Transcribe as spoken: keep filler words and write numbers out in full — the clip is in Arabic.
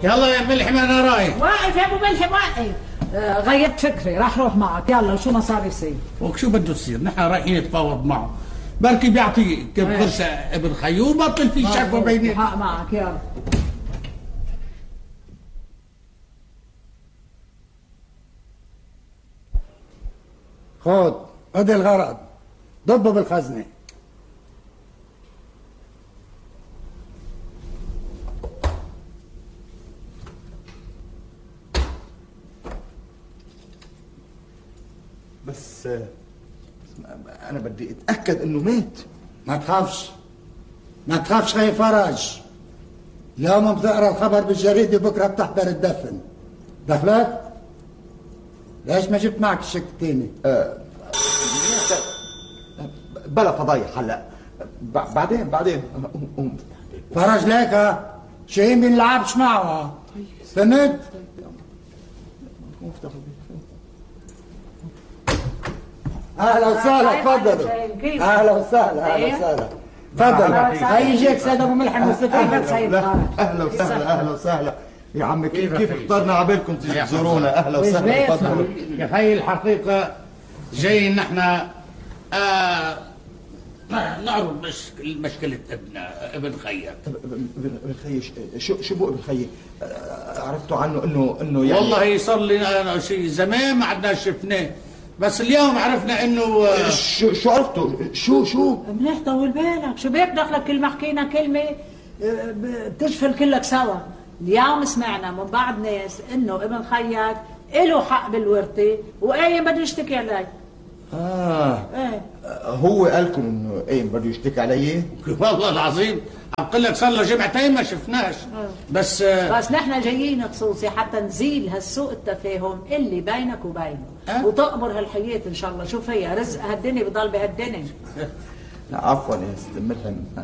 يلا يا ملحم انا رايح. واقف يا ابو ملحم واقف. آه غيبت فكري، راح روح معك. يلا شو ما صار يصير. وشو بده يصير؟ نحن رايحين نتفاوض معه، بركي بيعطي كيف فرصه ابن خيوم بطل في شكوى بيننا. حق معك. يلا خذ خذ الغرض، ضبه بالخزنه. بس انا بدي اتاكد انه مات. ما تخافش ما تخافش خي فرج، اليوم بتقرا الخبر بالجريده، بكره بتحضر الدفن. دخلك؟ ليش ما جبت معك الشك الثاني؟ أه بلا فضايح هلا، بعدين بعدين قوم. فرج ليك ها شيء ما نلعبش معه، فهمت؟ اهلا وسهلا، تفضلوا. اهلا وسهلا اهلا وسهلا، تفضل. هاي يجيك سيد ابو ملحم مستكيفك سيد. اهلا وسهلا اهلا وسهلا يا عم. كيف كيف اخترنا عبالكم تيجي تزورونا؟ اهلا وسهلا، تفضلوا. يا خي الحقيقه جايين نحن آه نعرض مشكلة مشكلة ابن ابن خيّ. ابن خيّ شو شو بو ابن خيّ؟ عرفتوا عنه انه انه يعني والله صار لنا شيء زمان ما عدنا شفناه، بس اليوم عرفنا انه شو شو عرفتوا؟ شو شو؟ منيح طول بالك، شو بيك دخلك كل ما حكينا كلمة بتجفل كلك سوا. اليوم سمعنا من بعض ناس انه ابن خيّك له حق بالورثة وقايم بده يشتكي علي. اه ايه هو قالكم انه قايم بده يشتكي علي؟ والله العظيم عم قل لك صار له جمعتين ما شفناش. بس بس نحن جايين خصوصي حتى نزيل هالسوء التفاهم اللي بينك وبينه. أه؟ وتقبر هالحياة ان شاء الله. شوف هي رزق هالدنيا بضل بهالدنيا. لا عفوا يا ست ملحم،